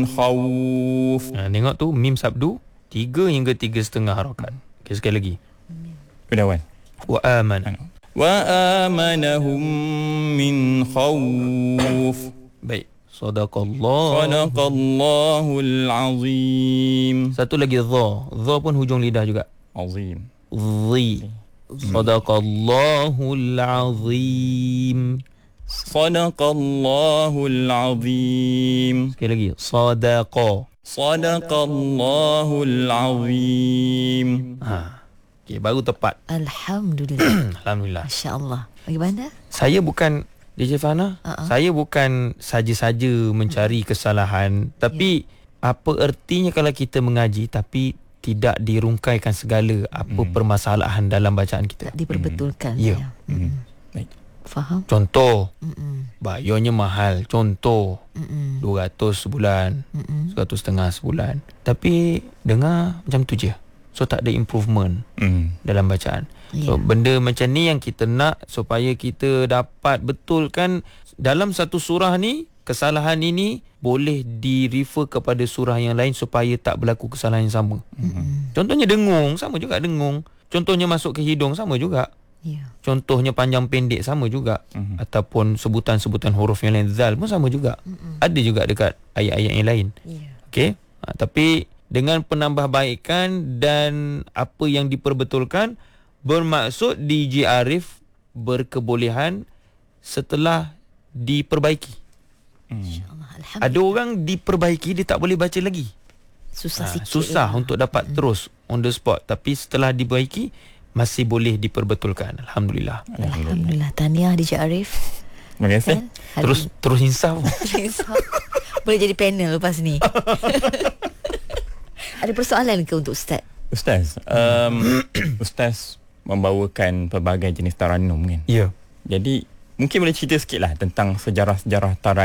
khawf. Tengok tu mim sabdu 3 hingga 3,5 harakat. Okay, sekali lagi. Udah Wan. Wa amana. Wa amanahum min khawf. Baik. Sadaqallah. Sadaqallahul azim. Satu lagi dha. Dha pun hujung lidah juga. Azim. Dhi. Sadaqallahul azim. Sadaqallahul azim. Sekali lagi. Sadaqa. Sadaqallahul azim. Okay, baru tepat. Alhamdulillah. Alhamdulillah. Masya-Allah. Bagaimana? Saya bukan DJ Fana, saya bukan saja-saja mencari kesalahan, tapi apa ertinya kalau kita mengaji tapi tidak dirungkaikan segala apa permasalahan dalam bacaan kita. Tak diperbetulkan. Ya. Baik. Faham? Contoh, bayarnya mahal. Contoh, 200 sebulan, 100.5 sebulan. Tapi dengar macam tu je. So tak ada improvement dalam bacaan. So benda macam ni yang kita nak supaya kita dapat betulkan dalam satu surah ni, kesalahan ini boleh di-refer kepada surah yang lain supaya tak berlaku kesalahan yang sama. Contohnya dengung, sama juga dengung. Contohnya masuk ke hidung, sama juga. Contohnya panjang pendek, sama juga. Ataupun sebutan-sebutan huruf yang lain, zal pun sama juga. Ada juga dekat ayat-ayat yang lain. Okey, tapi dengan penambahbaikan dan apa yang diperbetulkan, bermaksud DJ Arif berkebolehan setelah diperbaiki. Ada orang diperbaiki, dia tak boleh baca lagi. Susah sikit. Susah untuk dapat terus on the spot. Tapi setelah diperbaiki, masih boleh diperbetulkan. Alhamdulillah. Alhamdulillah. Tahniah DJ Arif. Terima kasih. Terus insaf. Boleh jadi panel lepas ni. Ada persoalan ke untuk Ustaz? Ustaz, Ustaz membawakan pelbagai jenis taranum kan? Ya. Jadi mungkin boleh cerita sikit lah tentang sejarah-sejarah taranum